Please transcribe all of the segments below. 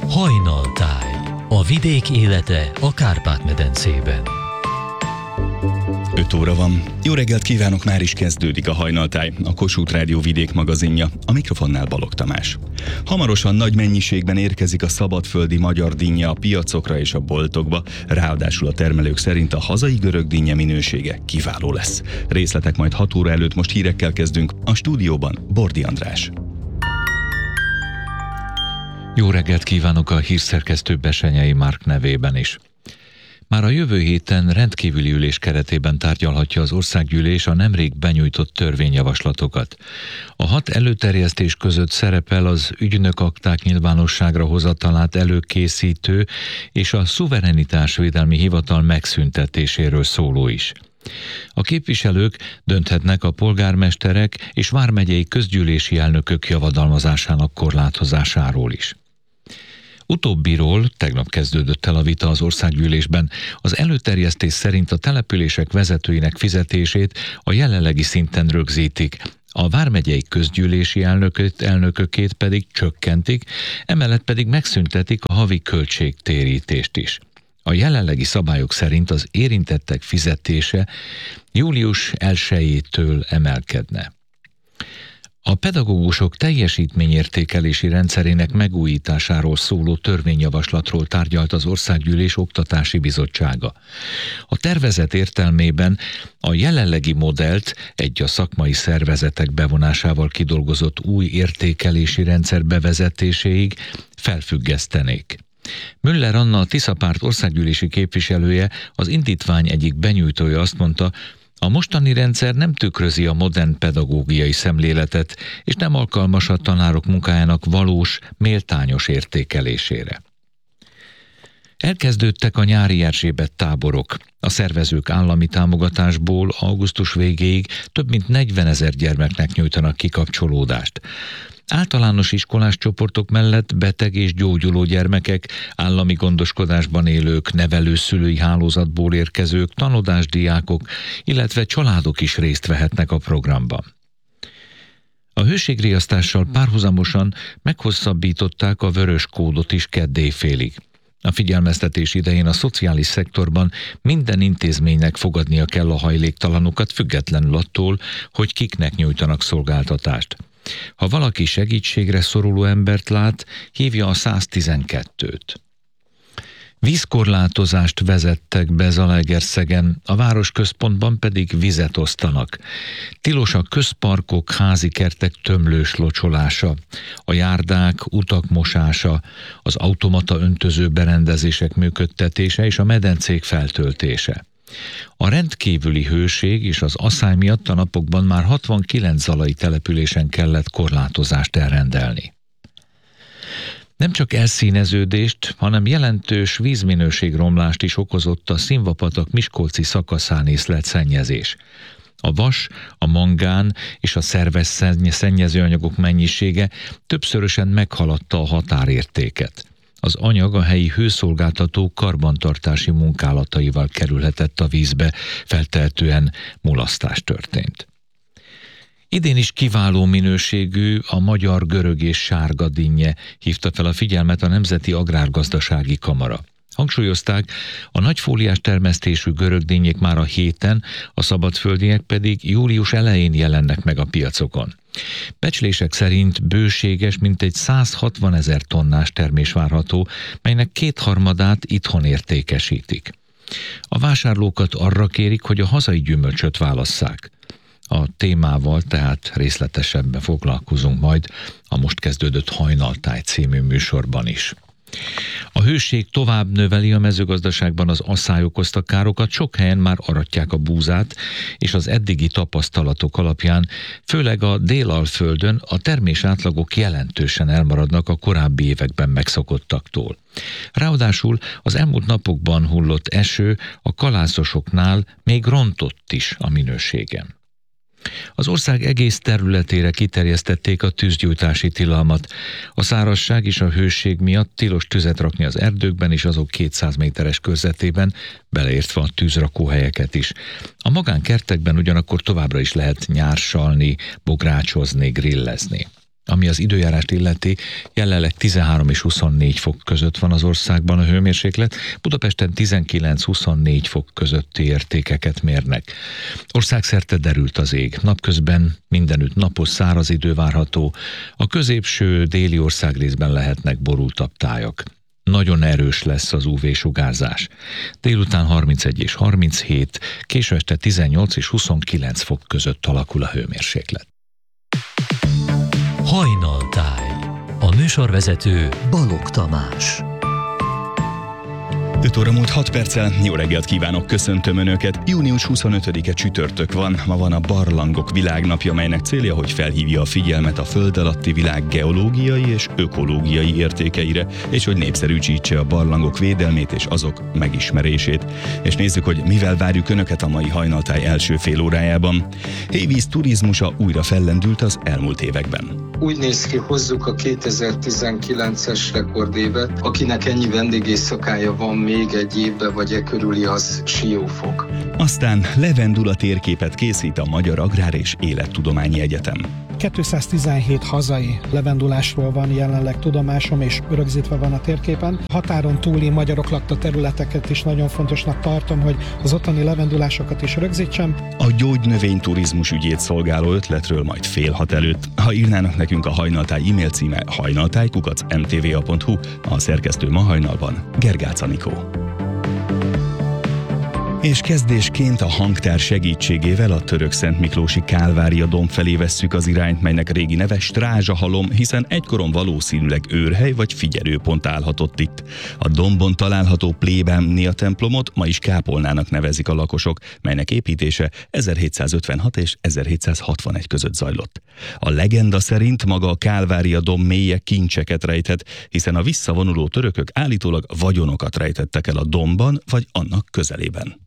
Hajnaltáj. A vidék élete a Kárpát-medencében. 5 óra van. Jó reggelt kívánok, már is kezdődik a Hajnaltáj, a Kossuth Rádió vidék magazinja, a mikrofonnál Balogh Tamás. Hamarosan nagy mennyiségben érkezik a szabadföldi magyar dinnye a piacokra és a boltokba, ráadásul a termelők szerint a hazai görög dinnye minősége kiváló lesz. Részletek majd 6 óra előtt, most hírekkel kezdünk, a stúdióban Bordi András. Jó reggelt kívánok a hírszerkesztő Besenyei Márk nevében is. Már a jövő héten rendkívüli ülés keretében tárgyalhatja az országgyűlés a nemrég benyújtott törvényjavaslatokat. A 6 előterjesztés között szerepel az ügynökakták nyilvánosságra hozatalát előkészítő és a szuverenitásvédelmi hivatal megszüntetéséről szóló is. A képviselők dönthetnek a polgármesterek és vármegyei közgyűlési elnökök javadalmazásának korlátozásáról is. Utóbbiról tegnap kezdődött el a vita az országgyűlésben. Az előterjesztés szerint a települések vezetőinek fizetését a jelenlegi szinten rögzítik, a vármegyei közgyűlési elnökökét pedig csökkentik, emellett pedig megszüntetik a havi költségtérítést is. A jelenlegi szabályok szerint az érintettek fizetése július 1-től emelkedne. A pedagógusok teljesítményértékelési rendszerének megújításáról szóló törvényjavaslatról tárgyalt az Országgyűlés Oktatási Bizottsága. A tervezet értelmében a jelenlegi modellt egy a szakmai szervezetek bevonásával kidolgozott új értékelési rendszer bevezetéséig felfüggesztenék. Müller Anna, a Tisza Párt országgyűlési képviselője, az indítvány egyik benyújtója azt mondta, a mostani rendszer nem tükrözi a modern pedagógiai szemléletet, és nem alkalmas a tanárok munkájának valós, méltányos értékelésére. Elkezdődtek a nyári Erzsébet táborok. A szervezők állami támogatásból augusztus végéig több mint 40 000 gyermeknek nyújtanak kikapcsolódást. Általános iskolás csoportok mellett beteg és gyógyuló gyermekek, állami gondoskodásban élők, nevelőszülői hálózatból érkezők, tanodásdiákok, illetve családok is részt vehetnek a programban. A hőségriasztással párhuzamosan meghosszabbították a vörös kódot is kedd éjfélig. A figyelmeztetés idején a szociális szektorban minden intézménynek fogadnia kell a hajléktalanokat, függetlenül attól, hogy kiknek nyújtanak szolgáltatást. Ha valaki segítségre szoruló embert lát, hívja a 112-t. Vízkorlátozást vezettek be Zalaegerszegen, a városközpontban pedig vizet osztanak. Tilos a közparkok, házi kertek tömlős locsolása, a járdák, utak mosása, az automata öntöző berendezések működtetése és a medencék feltöltése. A rendkívüli hőség és az aszály miatt a napokban már 69 zalai településen kellett korlátozást elrendelni. Nem csak elszíneződést, hanem jelentős vízminőségromlást is okozott a Szilvapatak miskolci szakaszán észlelt szennyezés. A vas, a mangán és a szerves szennyezőanyagok mennyisége többszörösen meghaladta a határértéket. Az anyag a helyi hőszolgáltató karbantartási munkálataival kerülhetett a vízbe, feltehetően mulasztás történt. Idén is kiváló minőségű a magyar görög és sárga dinnye hívta fel a figyelmet a Nemzeti Agrárgazdasági Kamara. Hangsúlyozták, a nagyfóliás termesztésű görög dinnyék már a héten, a szabadföldiek pedig július elején jelennek meg a piacokon. Becslések szerint bőséges, mintegy 160 000 tonnás termés várható, melynek 2/3 itthon értékesítik. A vásárlókat arra kérik, hogy a hazai gyümölcsöt válasszák. A témával tehát részletesebben foglalkozunk majd a most kezdődött Hajnaltáj című műsorban is. A hőség tovább növeli a mezőgazdaságban az aszály okozta károkat, sok helyen már aratják a búzát, és az eddigi tapasztalatok alapján, főleg a Délalföldön a termés átlagok jelentősen elmaradnak a korábbi években megszokottaktól. Ráadásul az elmúlt napokban hullott eső a kalászosoknál még rontott is a minőségen. Az ország egész területére kiterjesztették a tűzgyújtási tilalmat. A szárazság és a hőség miatt tilos tüzet rakni az erdőkben és azok 200 méteres körzetében, beleértve a tűzrakóhelyeket is. A magánkertekben ugyanakkor továbbra is lehet nyársalni, bográcsozni, grillezni. Ami az időjárást illeti, jelenleg 13 és 24 fok között van az országban a hőmérséklet, Budapesten 19-24 fok közötti értékeket mérnek. Országszerte derült az ég, napközben mindenütt napos száraz idő várható, a középső déli országrészben lehetnek borultabb tájak. Nagyon erős lesz az UV-sugárzás. Délután 31 és 37, késő este 18 és 29 fok között alakul a hőmérséklet. Hajnaltáj. A műsorvezető Balogh Tamás. 5 óra múlt 6 perccel, jó reggelt kívánok, köszöntöm Önöket. Június 25-e csütörtök van, ma van a Barlangok Világnapja, melynek célja, hogy felhívja a figyelmet a föld alatti világ geológiai és ökológiai értékeire, és hogy népszerűsítse a barlangok védelmét és azok megismerését. És nézzük, hogy mivel várjuk Önöket a mai hajnaltáj első fél órájában. Hévíz turizmusa újra fellendült az elmúlt években. Úgy néz ki, hozzuk a 2019-es rekordévet, akinek ennyi vendégészakája van még egy évben vagy e körüli, az Siófok. Aztán Levendula térképet készít a Magyar Agrár és Élettudományi Egyetem. 217 hazai levendulásról van jelenleg tudomásom, és rögzítve van a térképen. Határon túli magyarok lakta területeket is nagyon fontosnak tartom, hogy az ottani levendulásokat is rögzítsem. A gyógynövényturizmus ügyét szolgáló ötletről majd fél 6 előtt. Ha írnának nekünk, a Hajnaltáj e-mail címe hajnaltáj@mtva.hu, a szerkesztő ma hajnalban Gergác Anikó. És kezdésként a hangtár segítségével a Törökszentmiklósi Kálvária domb felé vesszük az irányt, melynek régi neve Strázsahalom, hiszen egykoron valószínűleg őrhely vagy figyelőpont állhatott itt. A dombon található plébánia templomot ma is kápolnának nevezik a lakosok, melynek építése 1756 és 1761 között zajlott. A legenda szerint maga a Kálvária domb mélye kincseket rejthet, hiszen a visszavonuló törökök állítólag vagyonokat rejtettek el a dombban vagy annak közelében.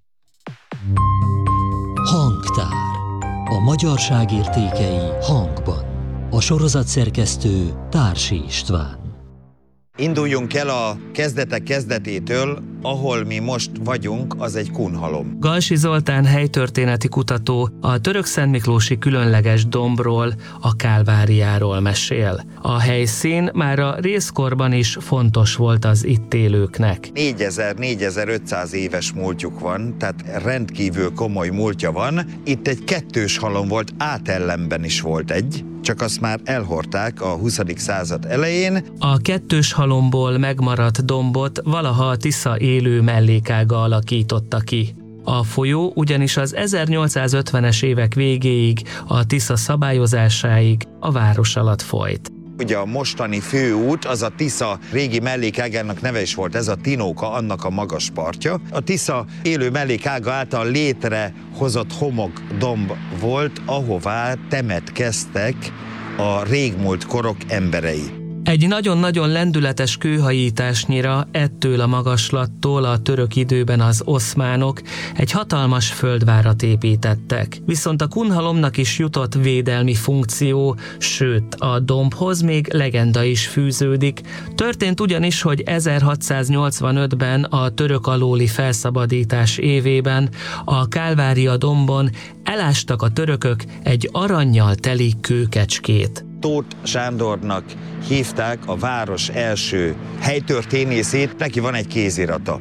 Hangtár. A magyarság értékei hangban. A sorozat szerkesztő Társi István. Induljunk el a kezdetek kezdetétől, ahol mi most vagyunk, az egy kunhalom. Galsi Zoltán helytörténeti kutató a Törökszentmiklósi különleges dombról, a Kálváriáról mesél. A helyszín már a rézkorban is fontos volt az itt élőknek. 4000-4500 éves múltjuk van, tehát rendkívül komoly múltja van. Itt egy kettős halom volt, átellenben is volt egy, csak azt már elhordták a 20. század elején. A kettős halomból megmaradt dombot valaha a Tisza élő mellékága alakította ki. A folyó ugyanis az 1850-es évek végéig, a Tisza szabályozásáig a város alatt folyt. Ugye a mostani főút, az a Tisza régi mellékágának neve is volt, ez a Tinóka, annak a magas partja. A Tisza élő mellékága által létrehozott homokdomb volt, ahová temetkeztek a régmúlt korok emberei. Egy nagyon-nagyon lendületes kőhajításnyira ettől a magaslattól a török időben az oszmánok egy hatalmas földvárat építettek. Viszont a kunhalomnak is jutott védelmi funkció, sőt, a dombhoz még legenda is fűződik. Történt ugyanis, hogy 1685-ben a török alóli felszabadítás évében a Kálvária dombon elástak a törökök egy arannyal teli kőkecskét. Tóth Sándornak hívták a város első helytörténészét, neki van egy kézirata.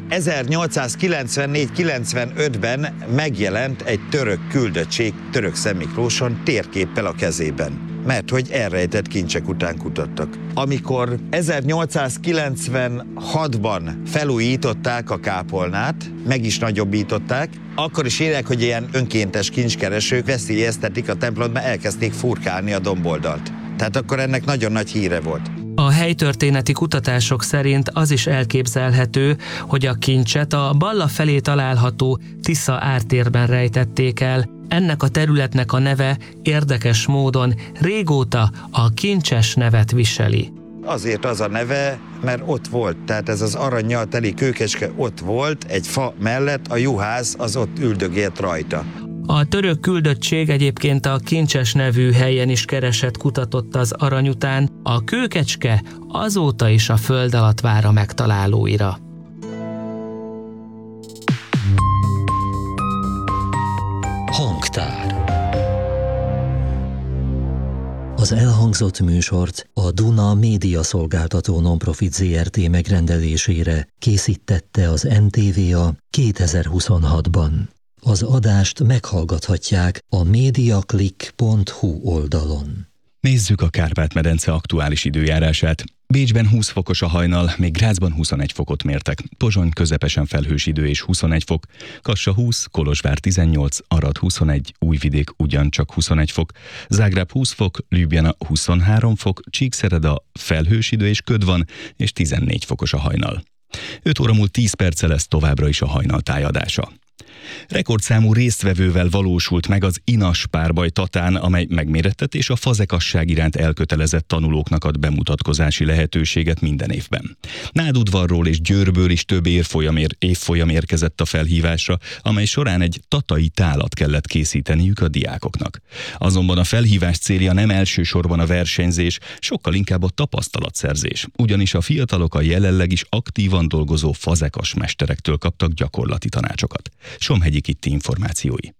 1894-95-ben megjelent egy török küldöttség Törökszentmiklóson térképpel a kezében, mert hogy elrejtett kincsek után kutattak. Amikor 1896-ban felújították a kápolnát, meg is nagyobbították, akkor is írják, hogy ilyen önkéntes kincskeresők veszélyeztetik a templomot, mert elkezdték furkálni a domboldalt. Tehát akkor ennek nagyon nagy híre volt. A helytörténeti kutatások szerint az is elképzelhető, hogy a kincset a Balla felé található Tisza ártérben rejtették el. Ennek a területnek a neve érdekes módon régóta a Kincses nevet viseli. Azért az a neve, mert ott volt, tehát ez az arannyal teli kőkecske ott volt, egy fa mellett, a juhász az ott üldögélt rajta. A török küldöttség egyébként a Kincses nevű helyen is keresett, kutatott az arany után, a kőkecske azóta is a föld alatt vár a megtalálóira. Hangtár. Az Az elhangzott műsort a Duna Média Szolgáltató Nonprofit Zrt. Megrendelésére készítette az NTVA 2026-ban. Az adást meghallgathatják a mediaclick.hu oldalon. Nézzük a Kárpát-medence aktuális időjárását. Bécsben 20 fokos a hajnal, még Grazban 21 fokot mértek. Pozsony közepesen felhős idő és 21 fok, Kassa 20, Kolozsvár 18, Arad 21, Újvidék ugyancsak 21 fok, Zágráb 20 fok, Ljubljana 23 fok, Csíkszereda felhős idő és köd van, és 14 fokos a hajnal. 5 óra múlt 10 perce lesz továbbra is a hajnal tájadása. Rekordszámú résztvevővel valósult meg az Inas párbaj Tatán, amely megmérettet és a fazekasság iránt elkötelezett tanulóknak ad bemutatkozási lehetőséget minden évben. Nádudvarról és Győrből is több évfolyam érkezett a felhívásra, amely során egy tatai tálat kellett készíteniük a diákoknak. Azonban a felhívás célja nem elsősorban a versenyzés, sokkal inkább a tapasztalatszerzés, ugyanis a fiatalok a jelenleg is aktívan dolgozó fazekas mesterektől kaptak gyakorlati tanácsokat. Somhegyi Kitti információi.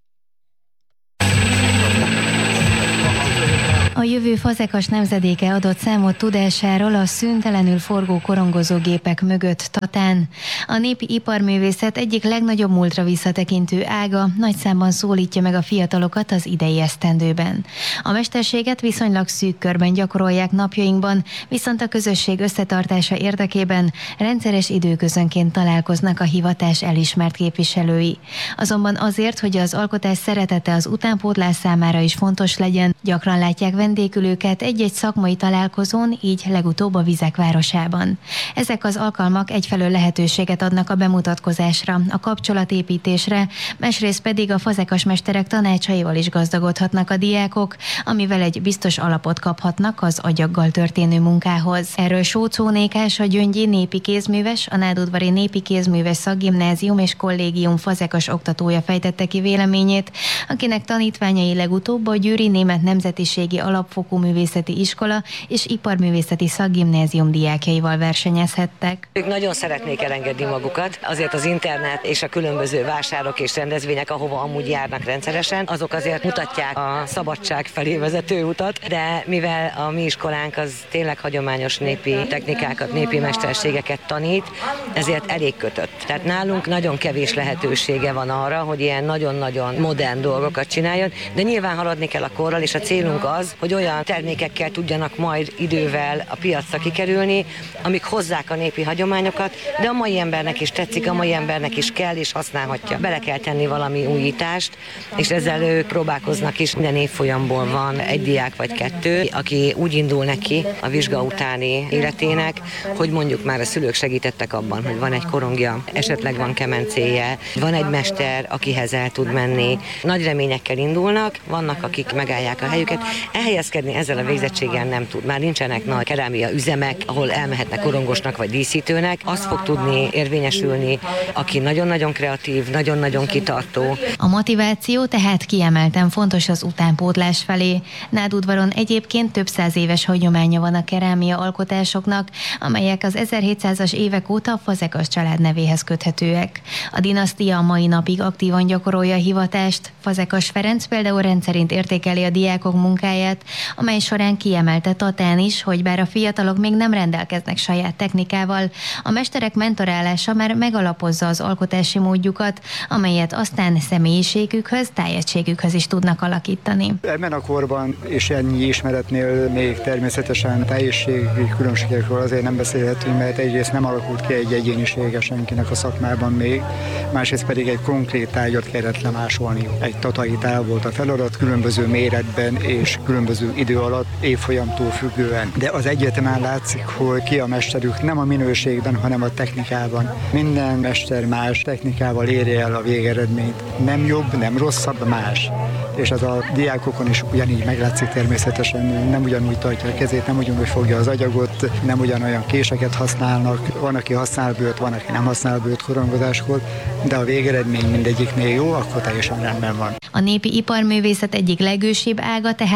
A jövő fazekas nemzedéke adott számot tudásáról a szüntelenül forgó korongozógépek mögött Tatán. A népi iparművészet egyik legnagyobb múltra visszatekintő ága nagy számban szólítja meg a fiatalokat az idei esztendőben. A mesterséget viszonylag szűk körben gyakorolják napjainkban, viszont a közösség összetartása érdekében rendszeres időközönként találkoznak a hivatás elismert képviselői. Azonban azért, hogy az alkotás szeretete az utánpótlás számára is fontos legyen, gyakran látják vendégülőket egy-egy szakmai találkozón, így legutóbb a Vizek városában. Ezek az alkalmak egyfelől lehetőséget adnak a bemutatkozásra, a kapcsolatépítésre, másrészt pedig a fazekas mesterek tanácsaival is gazdagodhatnak a diákok, amivel egy biztos alapot kaphatnak az agyaggal történő munkához. Erről Sóczó Nékás, a gyöngyi népi kézműves, a nádudvari népi kézműves szakgimnázium és kollégium fazekas oktatója fejtette ki véleményét, akinek tanítványai legutóbb a Győri Német Nemzetiségi Alapfokú Művészeti Iskola és Iparművészeti Szakgimnázium diákjaival versenyezhettek. Ők nagyon szeretnék elengedni magukat, azért az internet és a különböző vásárok és rendezvények, ahova amúgy járnak rendszeresen, azok azért mutatják a szabadság felé vezető utat, de mivel a mi iskolánk az tényleg hagyományos népi technikákat, népi mesterségeket tanít, ezért elég kötött. Tehát nálunk nagyon kevés lehetősége van arra, hogy ilyen nagyon-nagyon modern dolgokat csináljon, de nyilván haladni kell a korral, és a célunk az, hogy olyan termékekkel tudjanak majd idővel a piacra kikerülni, amik hozzák a népi hagyományokat, de a mai embernek is tetszik, a mai embernek is kell és használhatja. Bele kell tenni valami újítást, és ezzel ők próbálkoznak is. Minden évfolyamból van egy diák vagy kettő, aki úgy indul neki a vizsga utáni életének, hogy mondjuk már a szülők segítettek abban, hogy van egy korongja, esetleg van kemencéje, van egy mester, akihez el tud menni. Nagy reményekkel indulnak, vannak, akik megállják a helyüket. Elhelyezkedni ezzel a végzettséggel nem tud. Már nincsenek nagy kerámia üzemek, ahol elmehetnek korongosnak vagy díszítőnek. Azt fog tudni érvényesülni, aki nagyon-nagyon kreatív, nagyon-nagyon kitartó. A motiváció tehát kiemelten fontos az utánpótlás felé. Nádudvaron egyébként több száz éves hagyománya van a kerámia alkotásoknak, amelyek az 1700-as évek óta a fazekas család nevéhez köthetőek. A dinasztia a mai napig aktívan gyakorolja a hivatást. Fazekas Ferenc például rendszerint értékeli a diákok munkáját, amely során kiemelte Tatán is, hogy bár a fiatalok még nem rendelkeznek saját technikával, a mesterek mentorálása már megalapozza az alkotási módjukat, amelyet aztán személyiségükhöz, tájegységükhöz is tudnak alakítani. Ebben a korban és ennyi ismeretnél még természetesen teljességi különbségekről azért nem beszélhetünk, mert egyrészt nem alakult ki egy egyénisége senkinek a szakmában még, másrészt pedig egy konkrét tárgyat kellett lemásolni. Egy tatai tál volt a feladat, különböző méretben és különböző idő alatt, évfolyamtól függően. De az egyetemen látszik, hogy ki a mesterük nem a minőségben, hanem a technikában. Minden mester más technikával érje el a végeredményt. Nem jobb, nem rosszabb, más. És ez a diákokon is ugyanígy meglátszik természetesen, nem ugyanúgy tartja a kezét, nem ugyanúgy fogja az agyagot, nem ugyanolyan késeket használnak, van, aki használ bőrt, van, aki nem használ bőrt korongozáskor, de a végeredmény mindegyiknél jó, akkor teljesen rendben van. A népi iparművészet egyik legősibb ága tehát meg a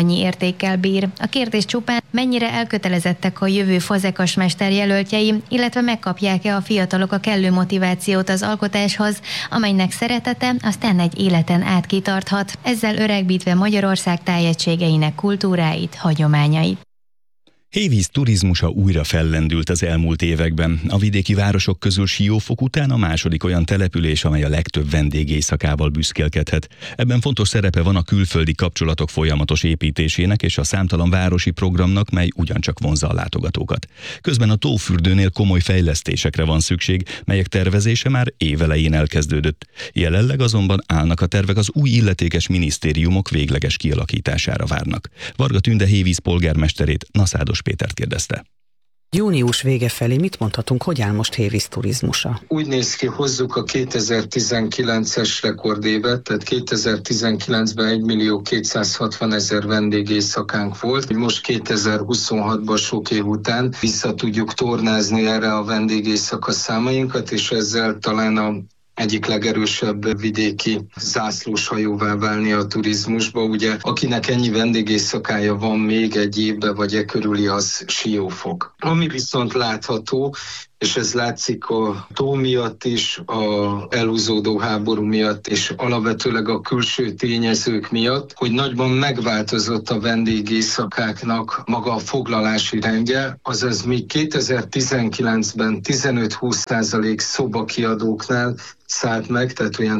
annyi értékkel bír. A kérdés csupán, mennyire elkötelezettek a jövő fazekasmester jelöltjei, illetve megkapják-e a fiatalok a kellő motivációt az alkotáshoz, amelynek szeretete aztán egy életen át kitarthat, ezzel öregbítve Magyarország tájegységeinek kultúráit, hagyományait. Hévíz turizmusa újra fellendült az elmúlt években. A vidéki városok közül Siófok után a második olyan település, amely a legtöbb vendégéjszakával büszkélkedhet. Ebben fontos szerepe van a külföldi kapcsolatok folyamatos építésének és a számtalan városi programnak, mely ugyancsak vonzza a látogatókat. Közben a tófürdőnél komoly fejlesztésekre van szükség, melyek tervezése már évelején elkezdődött. Jelenleg azonban állnak a tervek, az új illetékes minisztériumok végleges kialakítására várnak. Varga Tünde Hévíz polgármesterét Naszádos Pétert kérdezte. Június vége felé mit mondhatunk, hogy áll most Hévíz turizmusa? Úgy néz ki, hozzuk a 2019-es rekordévet, tehát 2019-ben 1.260.000 vendégészakánk volt. Most 2026-ban sok év után vissza tudjuk tornázni erre a vendégészaka számainkat, és ezzel talán a egyik legerősebb vidéki zászlóshajóvá válni a turizmusba. Ugye, akinek ennyi vendégészakája van még egy évben vagy e körüli, az Siófok. Ami viszont látható, és ez látszik a tó miatt is, a elhúzódó háború miatt, és alapvetőleg a külső tényezők miatt, hogy nagyban megváltozott a vendégészakáknak maga a foglalási rendje, azaz mi 2019-ben 15-20% szobakiadóknál szállt meg, tehát olyan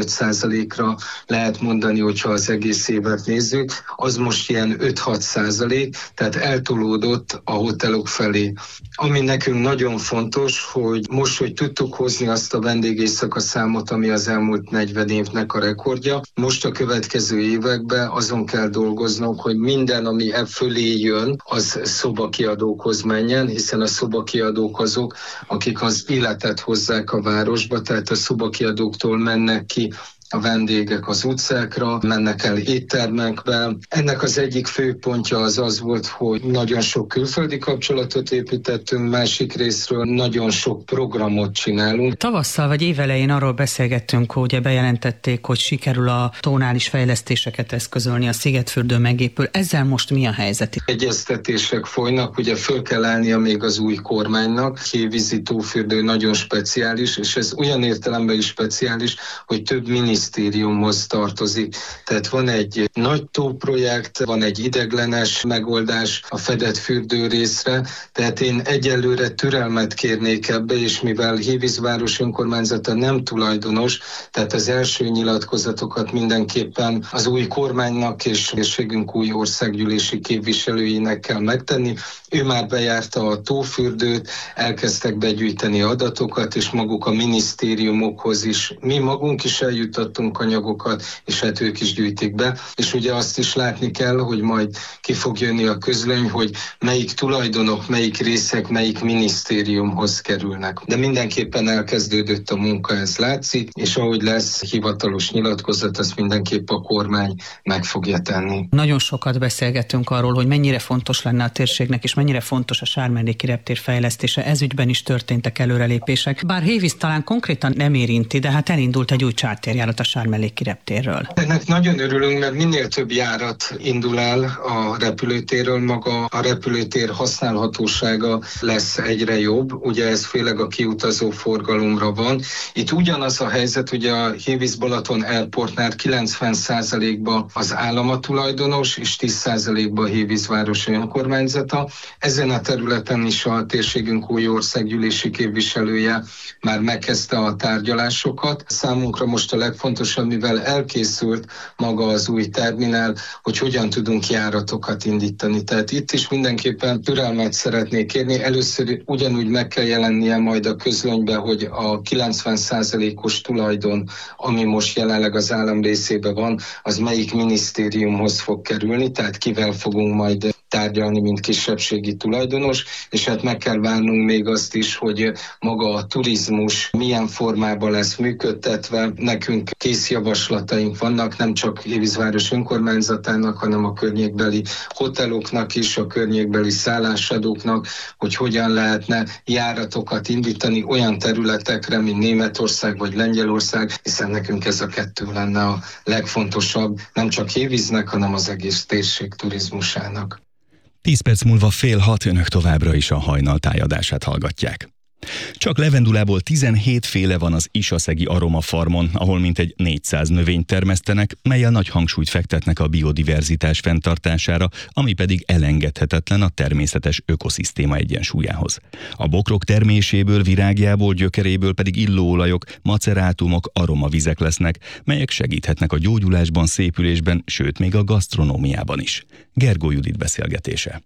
15%-ra lehet mondani, hogyha az egész évet nézzük, az most ilyen 5-6%, tehát eltolódott a hotelok felé. Ami nekünk nagyon fontos, hogy most, hogy tudtuk hozni azt a vendégészaka számot, ami az elmúlt 40 évnek a rekordja, most a következő években azon kell dolgoznunk, hogy minden, ami e fölé jön, az szobakiadókhoz menjen, hiszen a szobakiadók azok, akik az életet hozzák a városba, tehát a szobakiadóktól mennek ki a vendégek az utcákra, mennek el éttermekbe. Ennek az egyik fő pontja az volt, hogy nagyon sok külföldi kapcsolatot építettünk, másik részről nagyon sok programot csinálunk. Tavasszal vagy évelején arról beszélgettünk, hogy bejelentették, hogy sikerül a tónál is fejlesztéseket eszközölni, a Szigetfürdő megépül. Ezzel most mi a helyzet? Egyeztetések folynak, ugye föl kell állnia még az új kormánynak. Hévízi tófürdő nagyon speciális, és ez olyan értelemben is speciális, hogy több minisztériumhoz tartozik. Tehát van egy nagy tóprojekt, van egy ideglenes megoldás a fedett fürdő részre, tehát én egyelőre türelmet kérnék ebbe, és mivel Hévíz város önkormányzata nem tulajdonos, tehát az első nyilatkozatokat mindenképpen az új kormánynak és térségünk új országgyűlési képviselőinek kell megtenni. Ő már bejárta a tófürdőt, elkezdtek begyűjteni adatokat, és maguk a minisztériumokhoz is. Mi magunk is eljutottunk anyagokat, és hát ők is gyűjtik be. És ugye azt is látni kell, hogy majd ki fog jönni a közlöny, hogy melyik tulajdonok, melyik részek, melyik minisztériumhoz kerülnek. De mindenképpen elkezdődött a munka, ez látszik, és ahogy lesz hivatalos nyilatkozat, azt mindenképp a kormány meg fogja tenni. Nagyon sokat beszélgetünk arról, hogy mennyire fontos lenne a térségnek, és mennyire fontos a Sármelléki reptér fejlesztése. Ez ügyben is történtek előrelépések. Bár Hévíz talán konkrétan nem érinti, de hát elindult egy új charterjárat a Sármelléki reptérről. Ennek nagyon örülünk, mert minél több járat indul el a repülőtérről, maga a repülőtér használhatósága lesz egyre jobb. Ugye ez főleg a kiutazó forgalomra van. Itt ugyanaz a helyzet, hogy a Hévíz-Balaton Airportnál 90%-ban az állam a tulajdonos, és 10%-ban a Hévíz városi önkormányzata. Ezen a területen is a térségünk új országgyűlési képviselője már megkezdte a tárgyalásokat. Számunkra most a legfontosabb, mivel elkészült maga az új terminál, hogy hogyan tudunk járatokat indítani. Tehát itt is mindenképpen türelmet szeretnék kérni. Először ugyanúgy meg kell jelennie majd a közlönybe, hogy a 90%-os tulajdon, ami most jelenleg az állam részében van, az melyik minisztériumhoz fog kerülni, tehát kivel fogunk majd tárgyalni, mint kisebbségi tulajdonos, és hát meg kell várnunk még azt is, hogy maga a turizmus milyen formában lesz működtetve. Nekünk kész javaslataink vannak, nem csak Hévízváros önkormányzatának, hanem a környékbeli hoteloknak is, a környékbeli szállásadóknak, hogy hogyan lehetne járatokat indítani olyan területekre, mint Németország vagy Lengyelország, hiszen nekünk ez a kettő lenne a legfontosabb, nem csak Hévíznek, hanem az egész térség turizmusának. 10 perc múlva 5:30 önök továbbra is a hajnaltáj adását hallgatják. Csak levendulából 17 féle van az Isaszegi Aromafarmon, ahol mintegy 400 növényt termesztenek, mellyel nagy hangsúlyt fektetnek a biodiverzitás fenntartására, ami pedig elengedhetetlen a természetes ökoszisztéma egyensúlyához. A bokrok terméséből, virágjából, gyökeréből pedig illóolajok, macerátumok, aromavizek lesznek, melyek segíthetnek a gyógyulásban, szépülésben, sőt még a gasztronómiában is. Gergó Judit beszélgetése.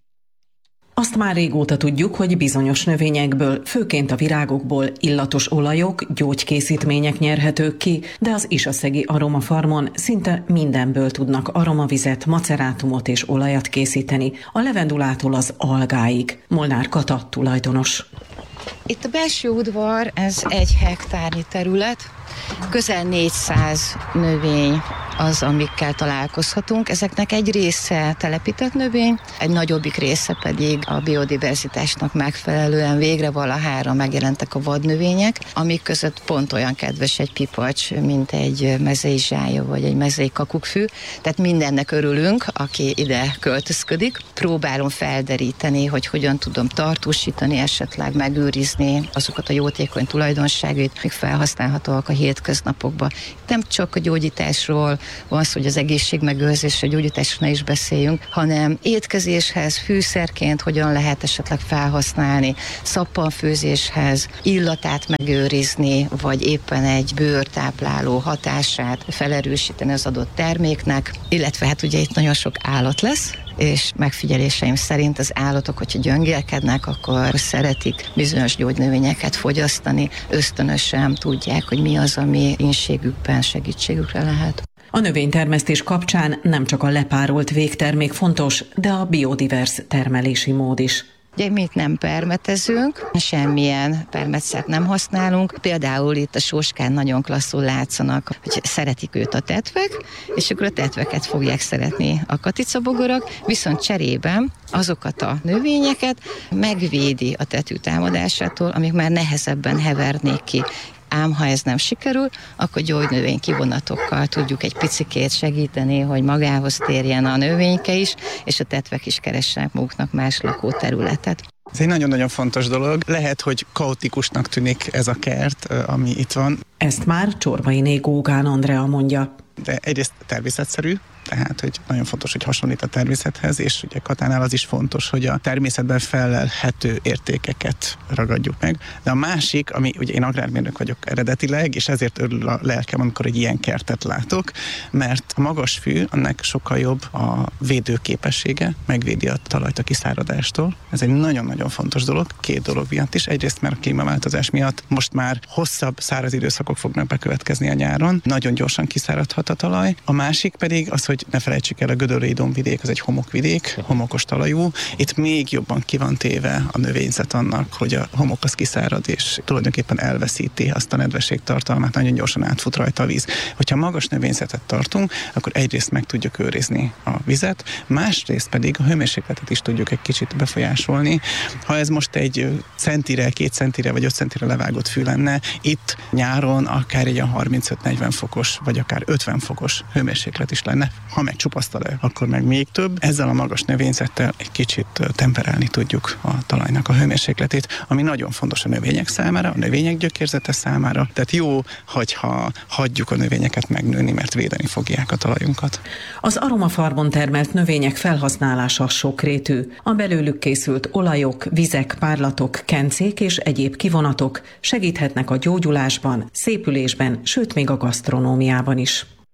Azt már régóta tudjuk, hogy bizonyos növényekből, főként a virágokból illatos olajok, gyógykészítmények nyerhetők ki, de az Isaszegi Aromafarmon szinte mindenből tudnak aromavizet, macerátumot és olajat készíteni, a levendulától az algáig. Molnár Kata tulajdonos. Itt a belső udvar, ez 1 hektárnyi terület, közel 400 növény az, amikkel találkozhatunk. Ezeknek egy része telepített növény, egy nagyobbik része pedig a biodiverzitásnak megfelelően végre valahára megjelentek a vadnövények, amik között pont olyan kedves egy pipacs, mint egy mezei zsája vagy egy mezei kakukkfű. Tehát mindennek örülünk, aki ide költözködik. Próbálom felderíteni, hogy hogyan tudom tartósítani, esetleg megőrizni azokat a jótékony tulajdonságait, amik felhasználhatóak a hétköznapokban. Nem csak a gyógyításról van szó, hogy az egészségmegőrzésről, gyógyításról ne is beszéljünk, hanem étkezéshez, fűszerként hogyan lehet esetleg felhasználni, szappanfőzéshez, illatát megőrizni, vagy éppen egy bőrtápláló hatását felerősíteni az adott terméknek, illetve hát ugye itt nagyon sok állat lesz, és megfigyeléseim szerint az állatok, hogyha gyöngélkednek, akkor szeretik bizonyos gyógynövényeket fogyasztani, ösztönösen tudják, hogy mi az, ami ínségükben segítségükre lehet. A növénytermesztés kapcsán nem csak a lepárolt végtermék fontos, de a biodivers termelési mód is. Ugye mi itt nem permetezünk, semmilyen permetszert nem használunk. Például itt a sóskán nagyon klasszul látszanak, hogy szeretik őt a tetvek, és akkor a tetveket fogják szeretni a katicabogarak, viszont cserében azokat a növényeket megvédi a tetű támadásától, amik már nehezebben hevernék ki. Ám ha ez nem sikerül, akkor gyógynövény kivonatokkal tudjuk egy picikét segíteni, hogy magához térjen a növényke is, és a tetvek is keressenek maguknak más lakóterületet. Ez egy nagyon-nagyon fontos dolog. Lehet, hogy kaotikusnak tűnik ez a kert, ami itt van. Ezt már Csorbainé Gógán Andrea mondja. De egyrészt természetszerű, tehát hogy nagyon fontos, hogy hasonlít a természethez, és ugye Katánál az is fontos, hogy a természetben felelhető értékeket ragadjuk meg. De a másik, ami ugye én agrármérnök vagyok eredetileg, és ezért örül a lelkem, amikor egy ilyen kertet látok, mert a magas fű, annak sokkal jobb a védőképessége, megvédi a talajt a kiszáradástól. Ez egy nagyon-nagyon fontos dolog, 2 dolog miatt is. Egyrészt, mert a klímaváltozás miatt most már hosszabb száraz időszakok fognak bekövetkezni a nyáron, nagyon gyorsan kiszáradhat a talaj. A másik pedig az, hogy ne felejtsük el, a Gödöllői dombvidék, az egy homokvidék, homokos talajú. Itt még jobban ki van téve a növényzet annak, hogy a homok az kiszárad, és tulajdonképpen elveszíti azt a nedvesség tartalmát, nagyon gyorsan átfut rajta a víz. Hogyha magas növényzetet tartunk, akkor egyrészt meg tudjuk őrizni a vizet, másrészt pedig a hőmérsékletet is tudjuk egy kicsit befolyásolni. Ha ez most egy centire, 2 centire vagy 5 centire levágott fű lenne, itt nyáron akár egy 35-40 fokos, vagy akár 50 fokos hőmérséklet is lenne. Ha meg csupasztal le, akkor meg még több. Ezzel a magas növényzettel egy kicsit temperálni tudjuk a talajnak a hőmérsékletét, ami nagyon fontos a növények számára, a növények gyökérzete számára. Tehát jó, hogyha hagyjuk a növényeket megnőni, mert védeni fogják a talajunkat. Az Aromafarmon termelt növények felhasználása sokrétű. A belőlük készült olajok, vizek, párlatok, kencék és egyéb kivonatok segíthetnek a gyógyulásban, szépülésben, sőt még a gasztronómiában is.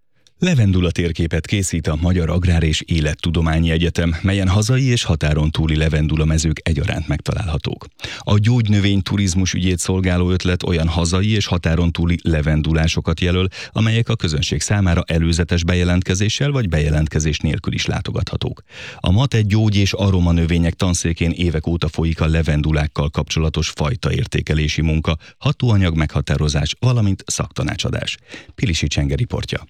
Levendula térképet készít a Magyar Agrár és Élettudományi Egyetem, melyen hazai és határon túli levendula mezők egyaránt megtalálhatók. A gyógynövény turizmus ügyét szolgáló ötlet olyan hazai és határon túli levendulásokat jelöl, amelyek a közönség számára előzetes bejelentkezéssel vagy bejelentkezés nélkül is látogathatók. A MATE gyógy- és aromanövények tanszékén évek óta folyik a levendulákkal kapcsolatos fajtaértékelési munka, hatóanyag meghatározás, valamint szaktanácsadás. Pilisi Csenge riportja.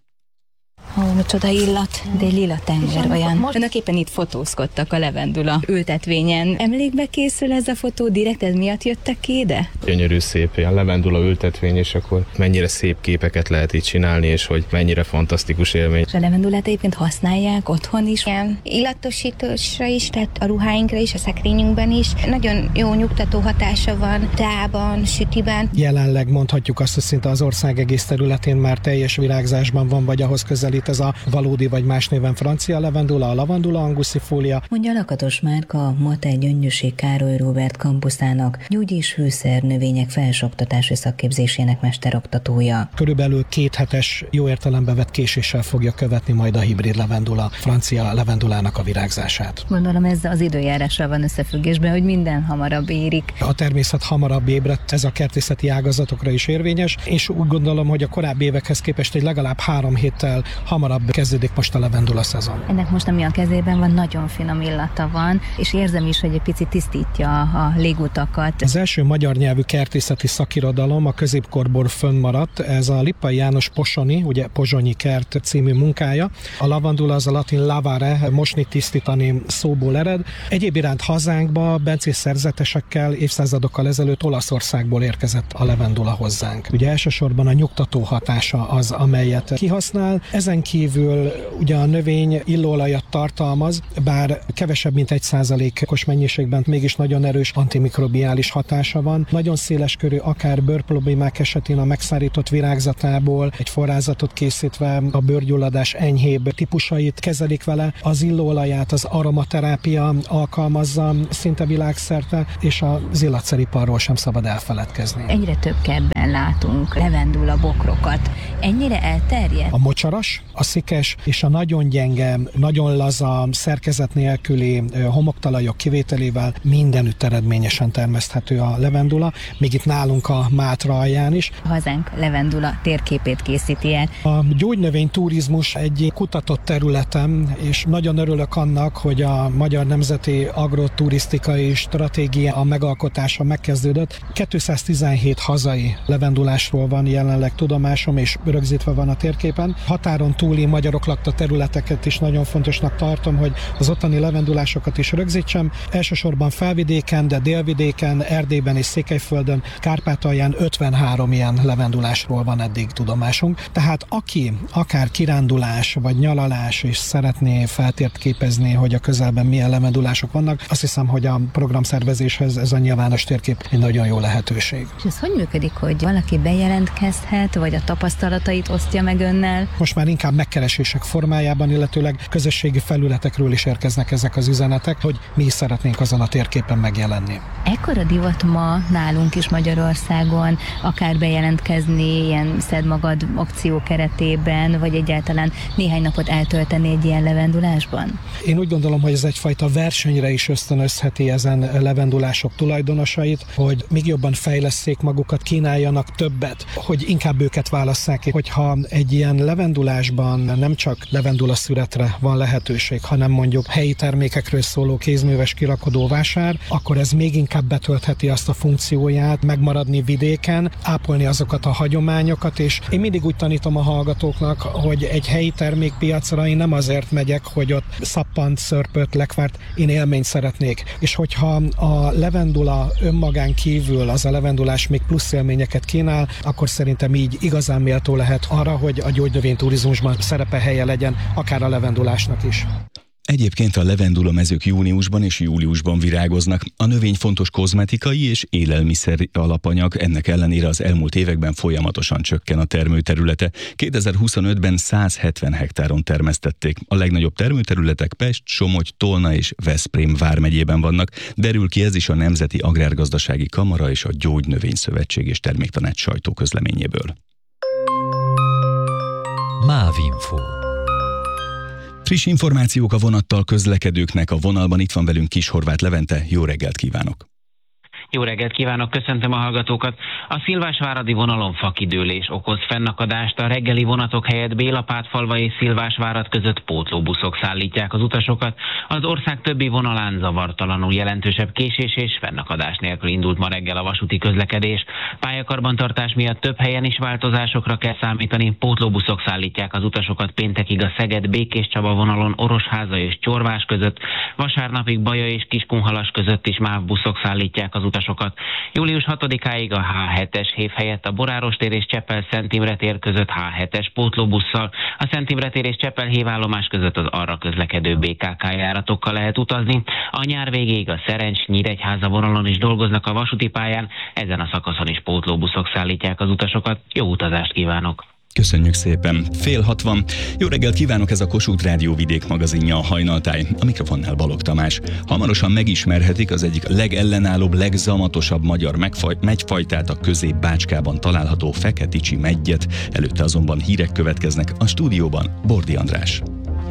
Ó, micsoda illat, de egy lila tenger olyan. Önök éppen itt fotózkodtak a levendula ültetvényen. Emlékbe készül ez a fotó, direkt ez miatt jöttek ki ide? Gyönyörű szép ilyen levendula ültetvény, és akkor mennyire szép képeket lehet itt csinálni, és hogy mennyire fantasztikus élmény. És a levendulát egyébként használják otthon is? Igen, illatosításra is, tehát a ruháinkra is, a szekrényünkben is. Nagyon jó nyugtató hatása van teában, sütiben. Jelenleg mondhatjuk azt, hogy szinte az ország egész területén már teljes virágzásban van, vagy ahhoz közelít ez a valódi vagy más néven francia levendula, a Lavandula angustifolia. Mondja Lakatos Márka, a MATE Gyöngyösi Károly Róbert kampuszának gyógy- és fűszernövények felsőoktatási szakképzésének mesteroktatója. Körülbelül 2 hetes jó értelembe vett késéssel fogja követni majd a hibrid levendula, francia levendulának a virágzását. Gondolom ez az időjárással van összefüggésben, hogy minden hamarabb érik. A természet hamarabb ébredt, ez a kertészeti ágazatokra is érvényes, és úgy gondolom, hogy a korábbi évekhez képest egy legalább 3 héttel hamarabb kezdődik most a levendula szezon. Ennek most, ami a kezében van, nagyon finom illata van, és érzem is, hogy egy picit tisztítja a légutakat. Az első magyar nyelvű kertészeti szakirodalom a középkorból fönnmaradt, ez a Lippai János Posoni, ugye Pozsonyi kert című munkája. A lavandula az a latin lavare, mosni, tisztítani szóból ered. Egyéb iránt hazánkba bencés szerzetesekkel évszázadokkal ezelőtt Olaszországból érkezett a levendula hozzánk. Ugye elsősorban a nyugtató hatása az, amelyet kihasznál. Ezen kívül ugye a növény illóolajat tartalmaz, bár kevesebb mint 1%-os mennyiségben mégis nagyon erős antimikrobiális hatása van. Nagyon széleskörű, akár bőrproblémák esetén a megszárított virágzatából egy forrázatot készítve a bőrgyulladás enyhébb típusait kezelik vele. Az illóolaját az aromaterápia alkalmazza szinte világszerte, és az illatszeriparról sem szabad elfeledkezni. Egyre több kertben látunk levendula bokrokat. Ennyire elterjedt? A mocsaras, a szikes és a nagyon gyenge, nagyon laza, szerkezet nélküli homoktalajok kivételével mindenütt eredményesen termeszthető a levendula, még itt nálunk a Mátra alján is. A hazánk levendula térképét készíti el. A gyógynövény turizmus egy kutatott területem, és nagyon örülök annak, hogy a Magyar Nemzeti Agroturisztikai Stratégia a megalkotása megkezdődött. 217 hazai levendulásról van jelenleg tudomásom, és rögzítve van a térképen. Határon túli magyarok lakta területeket is nagyon fontosnak tartom, hogy az ottani levendulásokat is rögzítsem. Elsősorban felvidéken, de délvidéken, Erdélyben és Székelyföldön, Kárpátalján 53 ilyen levendulásról van eddig tudomásunk. Tehát aki akár kirándulás vagy nyaralás és szeretné feltért képezni, hogy a közelben milyen levendulások vannak, azt hiszem, hogy a programszervezéshez ez a nyilvános térkép egy nagyon jó lehetőség. És ez hogy működik, hogy valaki bejelentkezhet, vagy a tapasztalatait osztja meg önnel? Most már inkább megkeresések formájában, illetőleg közösségi felületekről is érkeznek ezek az üzenetek, hogy mi is szeretnénk azon a térképen megjelenni. Ekkora divat ma nálunk is Magyarországon, akár bejelentkezni ilyen Szedd Magad akció keretében, vagy egyáltalán néhány napot eltölteni egy ilyen levendulásban? Én úgy gondolom, hogy ez egyfajta versenyre is ösztönözheti ezen levendulások tulajdonosait, hogy még jobban fejlesszék magukat, kínáljanak többet, hogy inkább őket válasszák ki. Hogyha egy ilyen levendulásban nem csak levendula szüretre van lehetőség, hanem mondjuk helyi termékekről szóló kézműves kirakodó vásár, akkor ez még inkább betöltheti azt a funkcióját, megmaradni vidéken, ápolni azokat a hagyományokat, és én mindig úgy tanítom a hallgatóknak, hogy egy helyi termékpiacra én nem azért megyek, hogy ott szappant, szörpöt, lekvárt, én élményt szeretnék. És hogyha a levendula önmagán kívül az a levendulás még plusz élményeket kínál, akkor szerintem így igazán méltó lehet arra, hogy a gyógynövényturizmusban szerepe helye legyen, akár a levendulásnak is. Egyébként a levendula mezők júniusban és júliusban virágoznak. A növény fontos kozmetikai és élelmiszer alapanyag, ennek ellenére az elmúlt években folyamatosan csökken a termőterülete. 2025-ben 170 hektáron termesztették. A legnagyobb termőterületek Pest, Somogy, Tolna és Veszprém vármegyében vannak. Derül ki ez is a Nemzeti Agrárgazdasági Kamara és a Gyógynövényszövetség és Terméktanács sajtóközleményéből. MÁV-info. Friss információk a vonattal közlekedőknek. A vonalban itt van velünk Kishorváth Levente. Jó reggelt kívánok! Jó reggelt kívánok, köszöntöm a hallgatókat! A Szilvásváradi vonalon fakidőlés okoz fennakadást, a reggeli vonatok helyett Bélapátfalva és Szilvásvárad között pótlóbuszok szállítják az utasokat. Az ország többi vonalán zavartalanul jelentősebb késés és fennakadás nélkül indult ma reggel a vasúti közlekedés. Pályakarbantartás miatt több helyen is változásokra kell számítani, pótlóbuszok szállítják az utasokat péntekig a Szeged-Békéscsaba vonalon Orosháza és Csorvás között, vasárnapig Baja és Kiskunhalas között is MÁV buszok szállítják az utasokat. Július 6-áig a H7-es hév helyett a Boráros tér és Csepel-Szent Imre tér között H7-es pótlóbusszal, a Szent Imre tér és Csepel hévállomás között az arra közlekedő BKK járatokkal lehet utazni. A nyár végéig a Szerencs-Nyíregyháza vonalon is dolgoznak a vasúti pályán, ezen a szakaszon is pótlóbuszok szállítják az utasokat. Jó utazást kívánok! Köszönjük szépen! 5:30. Jó reggelt kívánok, ez a Kossuth Rádió vidék magazinja, a Hajnaltáj. A mikrofonnál Balogh Tamás. Hamarosan megismerhetik az egyik legellenállóbb, legzamatosabb magyar meggyfajtát, a Közép-Bácskában található feketicsi meggyet. Előtte azonban hírek következnek, a stúdióban Bordi András.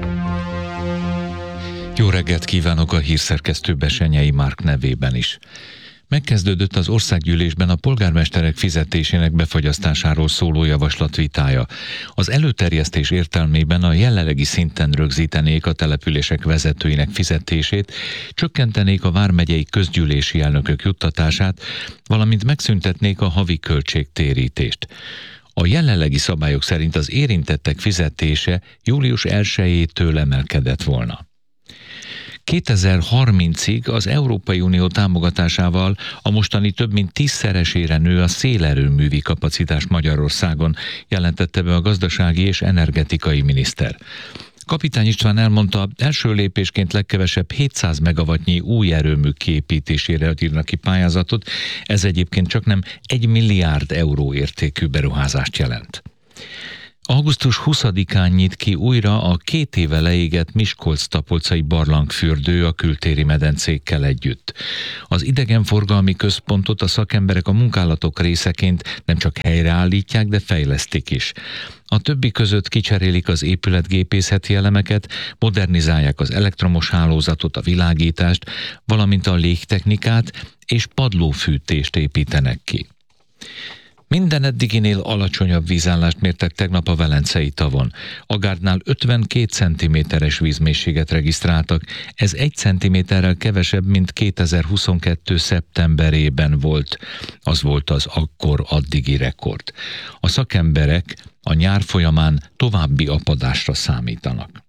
Jó reggelt kívánok a hírszerkesztő Besenyei Márk nevében is. Megkezdődött az országgyűlésben a polgármesterek fizetésének befagyasztásáról szóló javaslat vitája. Az előterjesztés értelmében a jelenlegi szinten rögzítenék a települések vezetőinek fizetését, csökkentenék a vármegyei közgyűlési elnökök juttatását, valamint megszüntetnék a havi költségtérítést. A jelenlegi szabályok szerint az érintettek fizetése július 1-től emelkedett volna. 2030-ig az Európai Unió támogatásával a mostani több mint 10-szeresére nő a szélerőművi kapacitás Magyarországon, jelentette be a gazdasági és energetikai miniszter. Kapitány István elmondta, első lépésként legkevesebb 700 megawattnyi új erőmű kiépítésére írnak ki pályázatot, ez egyébként csaknem 1 milliárd euró értékű beruházást jelent. Augusztus 20-án nyit ki újra a 2 éve leégett Miskolc-Tapolcai barlangfürdő a kültéri medencékkel együtt. Az idegenforgalmi központot a szakemberek a munkálatok részeként nem csak helyreállítják, de fejlesztik is. A többi között kicserélik az épületgépészeti elemeket, modernizálják az elektromos hálózatot, a világítást, valamint a légtechnikát és padlófűtést építenek ki. Minden eddiginél alacsonyabb vízállást mértek tegnap a Velencei tavon. A Gárdnál 52 cm-es vízmélységet regisztráltak, ez 1 cm-rel kevesebb, mint 2022. szeptemberében volt. Az volt az akkor addigi rekord. A szakemberek a nyár folyamán további apadásra számítanak.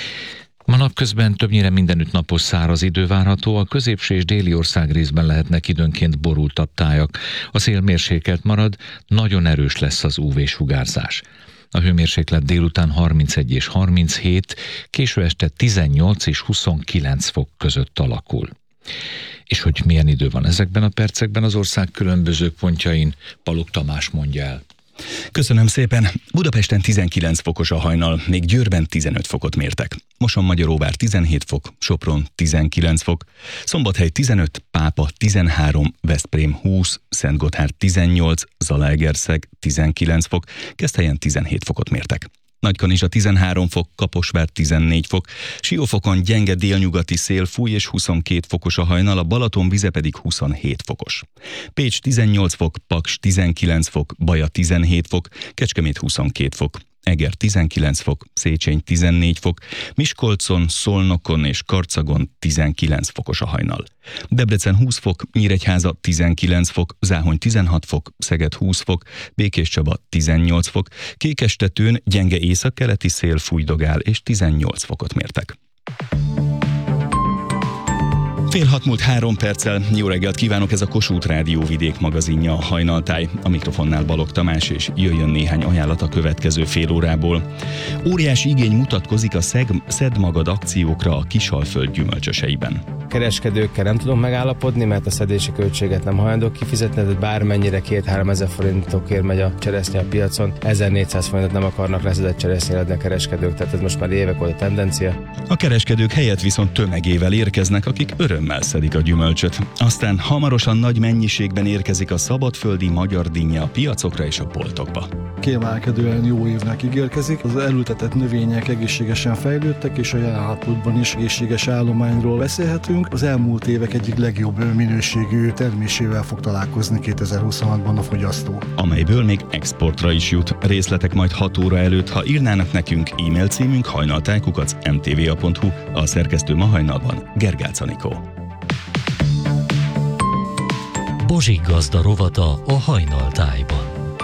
Ma napközben többnyire mindenütt napos száraz idő várható, a középső és déli országrészben lehetnek időnként borultabb tájak. A szél mérsékelt marad, nagyon erős lesz az UV-sugárzás. A hőmérséklet délután 31 és 37, késő este 18 és 29 fok között alakul. És hogy milyen idő van ezekben a percekben az ország különböző pontjain, Balogh Tamás mondja el. Köszönöm szépen. Budapesten 19 fokos a hajnal, még Győrben 15 fokot mértek. Mosonmagyaróvár 17 fok, Sopron 19 fok, Szombathely 15, Pápa 13, Veszprém 20, Szentgotthárd 18, Zalaegerszeg 19 fok, Keszthelyen 17 fokot mértek. Nagykanizsa 13 fok, Kaposvár 14 fok, Siófokon gyenge délnyugati szél fúj és 22 fokos a hajnal, a Balaton vize pedig 27 fokos. Pécs 18 fok, Paks 19 fok, Baja 17 fok, Kecskemét 22 fok. Eger 19 fok, Széchenyi 14 fok, Miskolcon, Szolnokon és Karcagon 19 fokos a hajnal. Debrecen 20 fok, Nyíregyháza 19 fok, Záhony 16 fok, Szeged 20 fok, Békéscsaba 18 fok, Kékestetőn gyenge északkeleti szél fújdogál és 18 fokot mértek. 5:06 Jó reggelt kívánok, ez a Kossuth Rádió vidék magazinja, a Hajnaltáj. A mikrofonnál Balogh Tamás, és jöjjön néhány ajánlat a következő fél órából. Óriási igény mutatkozik a Szedd Magad akciókra a Kisalföld gyümölcsöseiben. Kereskedőkkel nem tudunk megállapodni, mert a szedési költséget nem hajlandók kifizetni, de bármennyire 2-3 ezer forintokért megy a cseresznye a piacon, 1400 forintot nem akarnak leszedett cseresznyére adni a kereskedők, tehát ez most már évek óta tendencia. A kereskedők helyett viszont tömegével érkeznek, akik örömmel szedik a gyümölcsöt. Aztán hamarosan nagy mennyiségben érkezik a szabadföldi magyar dinnye a piacokra és a boltokba. Kiemelkedően jó évnek ígérkezik. Az elültetett növények egészségesen fejlődtek, és a jelen állapotban is egészséges állományról beszélhetünk. Az elmúlt évek egyik legjobb minőségű termésével fog találkozni 2026-ban a fogyasztó. Amelyből még exportra is jut. Részletek majd 6 óra előtt, ha írnának nekünk, e-mail címünk hajnaltáj@mtva.hu, a szerkesztő ma hajnalban Gergálc Anikó. Bozsik Gazda rovata a Hajnaltájban.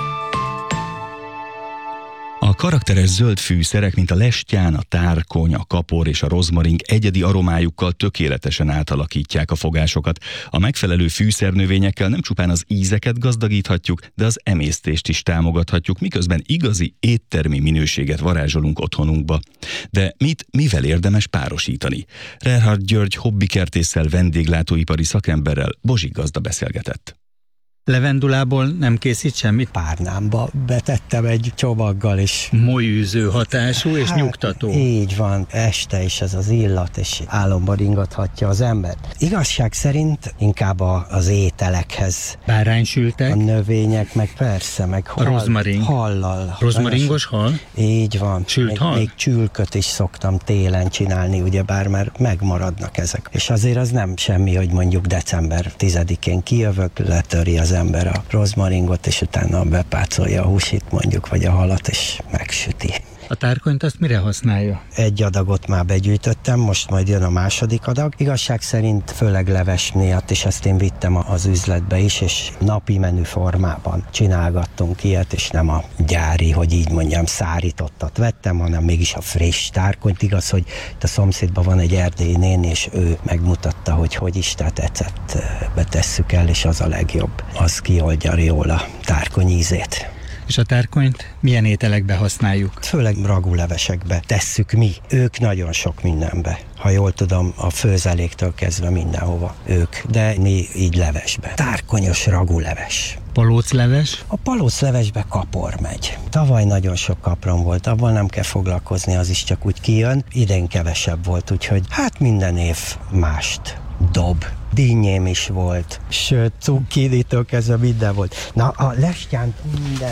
A karakteres zöld fűszerek, mint a lestján, a tárkony, a kapor és a rozmaring egyedi aromájukkal tökéletesen átalakítják a fogásokat. A megfelelő fűszernövényekkel nem csupán az ízeket gazdagíthatjuk, de az emésztést is támogathatjuk, miközben igazi éttermi minőséget varázsolunk otthonunkba. De mivel érdemes párosítani? Rerhard György hobbikertésszel, vendéglátóipari szakemberrel Bozsik Gazda beszélgetett. Levendulából nem készít semmit? Párnámba betettem egy csomaggal is. Molyűző hatású és nyugtató. Így van, este is ez az illat, és álomban ringathatja az embert. Igazság szerint inkább az ételekhez. Báránysültek? A növények, meg persze, meg a rozmaring. Hallal. Rozmaringos hal? Így van. Sült hal? Még csülköt is szoktam télen csinálni, ugyebár mert megmaradnak ezek. És azért az nem semmi, hogy mondjuk december 10-én kijövök, letöri az ember a rozmaringot, és utána bepácolja a húsit mondjuk, vagy a halat, és megsüti. A tárkonyt azt mire használja? Egy adagot már begyűjtöttem, most majd jön a második adag. Igazság szerint főleg leves miatt, és ezt én vittem az üzletbe is, és napi menü formában csinálgattunk ilyet, és nem a gyári, hogy így mondjam, szárítottat vettem, hanem mégis a friss tárkonyt. Igaz, hogy itt a szomszédban van egy erdélyi néni, és ő megmutatta, hogy is, tehát ecetbe tesszük el, és az a legjobb. Az kioldja jól a tárkony ízét. És a tárkonyt milyen ételekbe használjuk? Főleg ragulevesekbe tesszük mi. Ők nagyon sok mindenbe. Ha jól tudom, a főzeléktől kezdve mindenhova ők, de mi így levesbe. Tárkonyos raguleves. Palócleves? A palóclevesbe kapor megy. Tavaly nagyon sok kapron volt, abban nem kell foglalkozni, az is csak úgy kijön. Idén kevesebb volt, úgyhogy hát minden év mást dob. Dinnyém is volt, sőt, cukkinitől kezdve minden volt. Na, a lestjánt minden